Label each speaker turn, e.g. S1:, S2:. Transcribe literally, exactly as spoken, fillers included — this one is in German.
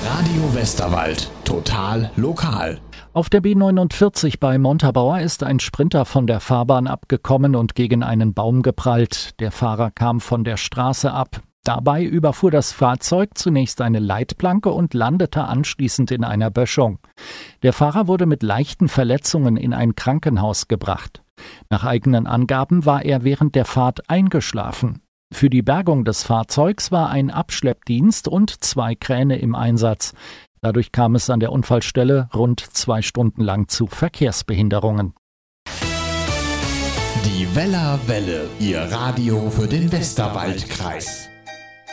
S1: Radio Westerwald. Total lokal.
S2: Auf der B neunundvierzig bei Montabaur ist ein Sprinter von der Fahrbahn abgekommen und gegen einen Baum geprallt. Der Fahrer kam von der Straße ab. Dabei überfuhr das Fahrzeug zunächst eine Leitplanke und landete anschließend in einer Böschung. Der Fahrer wurde mit leichten Verletzungen in ein Krankenhaus gebracht. Nach eigenen Angaben war er während der Fahrt eingeschlafen. Für die Bergung des Fahrzeugs war ein Abschleppdienst und zwei Kräne im Einsatz. Dadurch kam es an der Unfallstelle rund zwei Stunden lang zu Verkehrsbehinderungen.
S1: Die Weller Welle, Ihr Radio für den Westerwaldkreis.